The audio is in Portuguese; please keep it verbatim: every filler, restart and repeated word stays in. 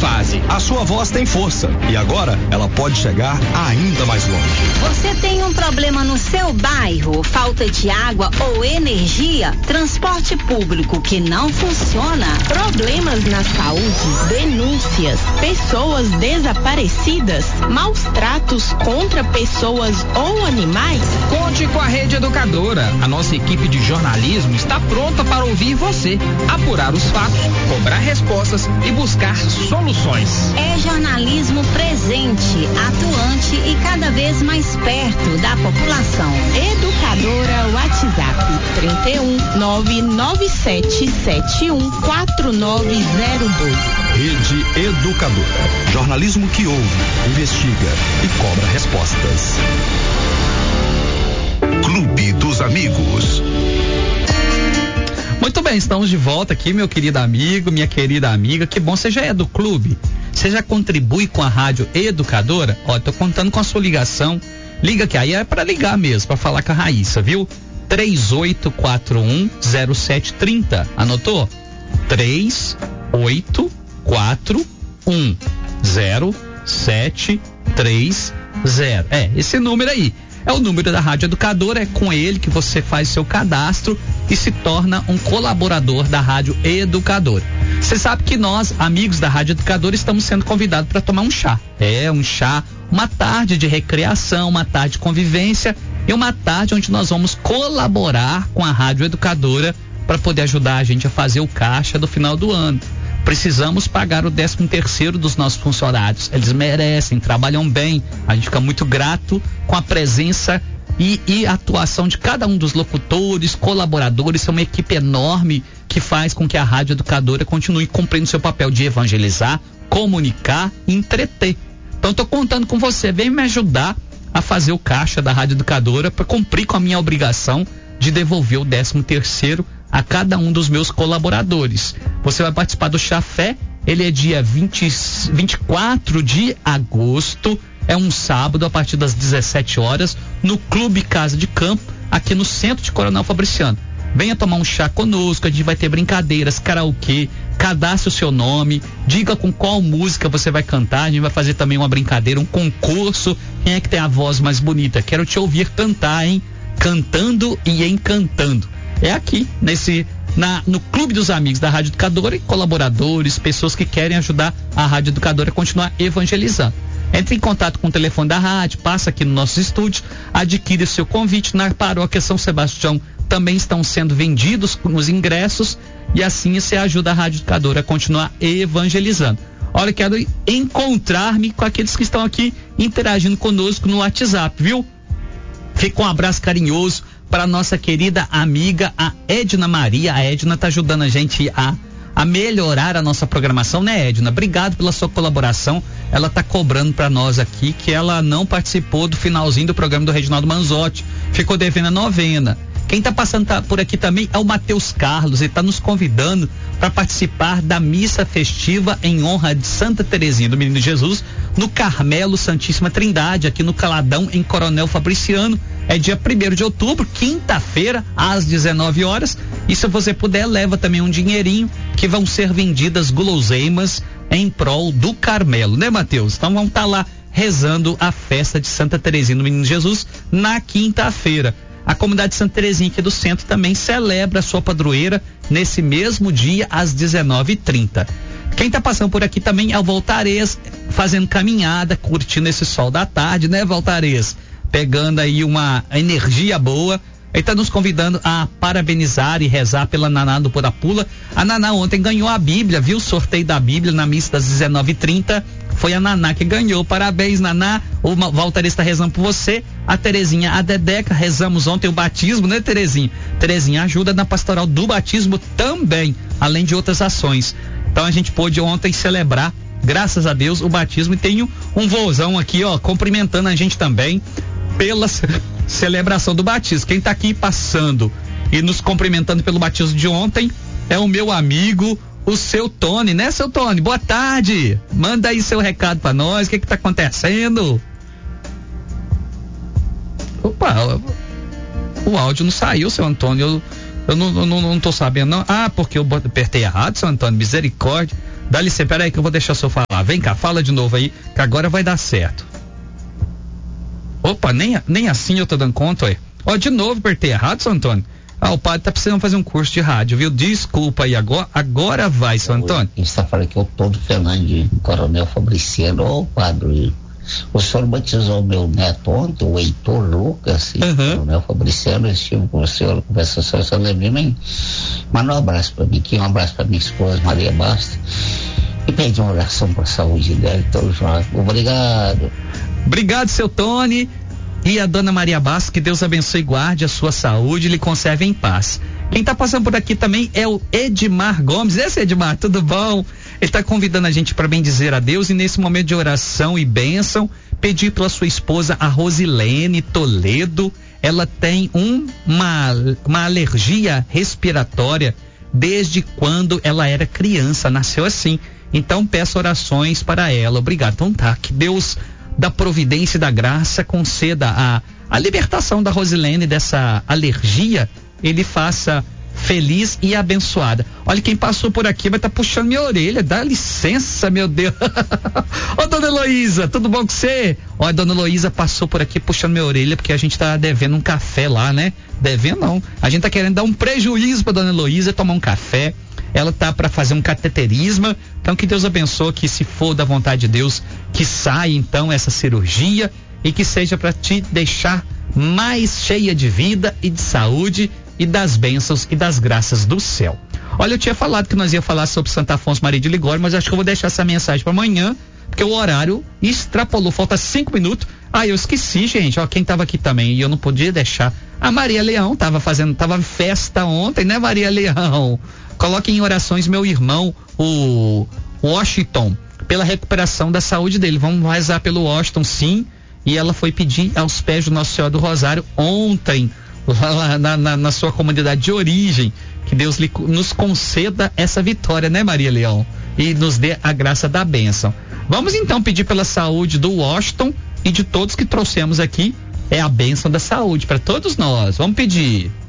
fase. A sua voz tem força e agora ela pode chegar ainda mais longe. Você tem um problema no seu bairro? Falta de água ou energia? Transporte público que não funciona? Problemas na saúde? Denúncias? Pessoas desaparecidas? Maus tratos contra pessoas ou animais? Conte com a Rede Educadora. A nossa equipe de jornalismo está pronta para ouvir você, apurar os fatos, cobrar respostas e buscar soluções. É jornalismo presente, atuante e cada vez mais perto da população. Educadora WhatsApp trinta e um, nove nove sete sete um, quatro nove zero dois. Rede Educadora. Jornalismo que ouve, investiga e cobra respostas. Clube dos Amigos. Muito bem, estamos de volta aqui, meu querido amigo, minha querida amiga. Que bom, você já é do clube? Você já contribui com a Rádio Educadora? Ó, tô contando com a sua ligação. Liga aqui, aí é para ligar mesmo, para falar com a Raíssa, viu? três oito quatro um zero sete três zero. Anotou? três oito quatro um zero sete três zero. É, esse número aí. É o número da Rádio Educadora, é com ele que você faz seu cadastro e se torna um colaborador da Rádio Educadora. Você sabe que nós, amigos da Rádio Educadora, estamos sendo convidados para tomar um chá. É, um chá, uma tarde de recreação, uma tarde de convivência e uma tarde onde nós vamos colaborar com a Rádio Educadora para poder ajudar a gente a fazer o caixa do final do ano. Precisamos pagar o décimo terceiro dos nossos funcionários. Eles merecem, trabalham bem. A gente fica muito grato com a presença e, e atuação de cada um dos locutores, colaboradores. É uma equipe enorme que faz com que a Rádio Educadora continue cumprindo seu papel de evangelizar, comunicar e entreter. Então estou contando com você. Vem me ajudar a fazer o caixa da Rádio Educadora para cumprir com a minha obrigação de devolver o décimo terceiro a cada um dos meus colaboradores. Você vai participar do Chafé, ele é dia vinte, vinte e quatro de agosto, é um sábado a partir das dezessete horas, no Clube Casa de Campo, aqui no centro de Coronel Fabriciano. Venha tomar um chá conosco, a gente vai ter brincadeiras, karaokê, cadastre o seu nome, diga com qual música você vai cantar, a gente vai fazer também uma brincadeira, um concurso, quem é que tem a voz mais bonita? Quero te ouvir cantar, hein? Cantando e encantando. É aqui, nesse, na, no Clube dos Amigos da Rádio Educadora e colaboradores, pessoas que querem ajudar a Rádio Educadora a continuar evangelizando. Entre em contato com o telefone da rádio, passa aqui no nosso estúdio, adquire seu convite. Na paróquia São Sebastião também estão sendo vendidos os ingressos e assim você ajuda a Rádio Educadora a continuar evangelizando. Olha, quero encontrar-me com aqueles que estão aqui interagindo conosco no WhatsApp, viu? Fica um abraço carinhoso para nossa querida amiga, a Edna Maria. A Edna está ajudando a gente a, a melhorar a nossa programação, né, Edna? Obrigado pela sua colaboração. Ela está cobrando para nós aqui que ela não participou do finalzinho do programa do Reginaldo Manzotti. Ficou devendo a novena. Quem está passando tá por aqui também é o Matheus Carlos. Ele está nos convidando para participar da missa festiva em honra de Santa Terezinha do Menino Jesus no Carmelo Santíssima Trindade, aqui no Caladão, em Coronel Fabriciano. É dia primeiro de outubro, quinta-feira, às dezenove horas. E se você puder, leva também um dinheirinho, que vão ser vendidas guloseimas em prol do Carmelo, né, Matheus? Então vamos estar tá lá rezando a festa de Santa Terezinha do Menino Jesus na quinta-feira. A comunidade de Santa Terezinha aqui do centro também celebra a sua padroeira nesse mesmo dia, às dezenove e trinta. Quem está passando por aqui também é o Voltarez, fazendo caminhada, curtindo esse sol da tarde, né, Voltarez? Pegando aí uma energia boa. Ele está nos convidando a parabenizar e rezar pela Naná do Purapula. A Naná ontem ganhou a Bíblia, viu? O sorteio da Bíblia na missa das dezenove e trinta. Foi a Naná que ganhou. Parabéns, Naná. O Valtarez está rezando por você. A Terezinha, a Dedeca, rezamos ontem o batismo, né, Terezinha? Terezinha ajuda na pastoral do batismo também, além de outras ações. Então a gente pôde ontem celebrar, graças a Deus, o batismo. E tem um, um vozão aqui, ó, cumprimentando a gente também pela celebração do batismo. Quem está aqui passando e nos cumprimentando pelo batismo de ontem é o meu amigo, o seu Tony, né, seu Tony? Boa tarde. Manda aí seu recado para nós. O que que tá acontecendo? Opa, o áudio não saiu, seu Antônio. Eu, eu não, não, não, não tô sabendo, não. Ah, porque eu apertei errado, seu Antônio. Misericórdia. Dá licença, peraí que eu vou deixar o senhor falar, vem cá, fala de novo aí, que agora vai dar certo. Opa, nem, nem assim eu tô dando conta, ué. Ó, de novo apertei errado, seu Antônio. Ah, o padre tá precisando fazer um curso de rádio, viu? Desculpa aí, agora, agora vai, seu Antônio. Ele está falando que eu tô do Fernando Coronel Fabriciano. Ô, padre, o senhor batizou meu neto ontem, o Heitor Lucas, e Uhum. Coronel Fabriciano. Eu estive com o senhor, conversação, você lembra de mim? Manda um abraço pra mim aqui, um abraço pra minha esposa, Maria Basta. E pede uma oração pra saúde dela, então, João. Obrigado. Obrigado, seu Tony. E a dona Maria Bastos, que Deus abençoe e guarde a sua saúde e lhe conserve em paz. Quem tá passando por aqui também é o Edmar Gomes. Esse Edmar, tudo bom? Ele tá convidando a gente para bendizer a Deus e nesse momento de oração e bênção, pedir pela sua esposa, a Rosilene Toledo. Ela tem um, uma, uma alergia respiratória desde quando ela era criança, nasceu assim. Então peço orações para ela. Obrigado. Então tá, que Deus da providência e da graça conceda a, a libertação da Rosilene dessa alergia, ele faça feliz e abençoada. Olha quem passou por aqui, vai estar tá puxando minha orelha, dá licença, meu Deus. Ô, dona Heloísa, tudo bom com você? Ó, a dona Heloísa passou por aqui puxando minha orelha, porque a gente tá devendo um café lá, né? Devendo não, a gente tá querendo dar um prejuízo pra dona Heloísa tomar um café. Ela tá para fazer um cateterismo, então que Deus abençoe, que se for da vontade de Deus, que saia então essa cirurgia e que seja para te deixar mais cheia de vida e de saúde e das bênçãos e das graças do céu. Olha, eu tinha falado que nós ia falar sobre Santo Afonso Maria de Ligório, mas acho que eu vou deixar essa mensagem para amanhã, porque o horário extrapolou, falta cinco minutos. Ah, eu esqueci, gente, ó, quem tava aqui também, e eu não podia deixar. A Maria Leão tava fazendo, tava festa ontem, né, Maria Leão? Coloque em orações meu irmão, o Washington, pela recuperação da saúde dele. Vamos rezar pelo Washington, sim. E ela foi pedir aos pés do Nosso Senhor do Rosário ontem, lá na, na, na sua comunidade de origem. Que Deus lhe, nos conceda essa vitória, né, Maria Leão? E nos dê a graça da bênção. Vamos então pedir pela saúde do Washington e de todos que trouxemos aqui. É a bênção da saúde para todos nós. Vamos pedir.